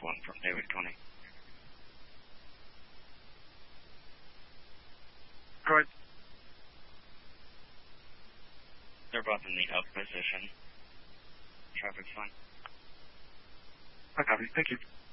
1 from David Coney. Go ahead. They're both in the up position. Traffic's fine. I copy. Thank you.